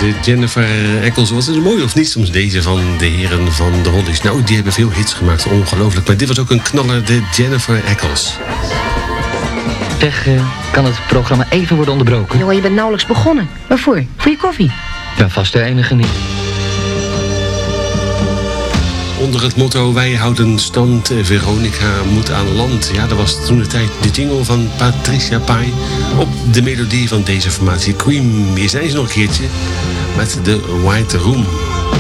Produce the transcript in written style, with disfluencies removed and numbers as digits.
De Jennifer Eccles, was het mooi of niet soms deze van de heren van de Hollies? Nou, die hebben veel hits gemaakt, ongelooflijk. Maar dit was ook een knaller, de Jennifer Eccles. Zeg, kan het programma even worden onderbroken? Joh, je bent nauwelijks begonnen. Waarvoor? Voor je koffie? Ik ben vast de enige niet. Onder het motto wij houden stand, Veronica moet aan land. Ja, dat was toen de tijd de jingle van Patricia Pai op de melodie van deze formatie Cream. Hier zijn ze nog een keertje met de White Room.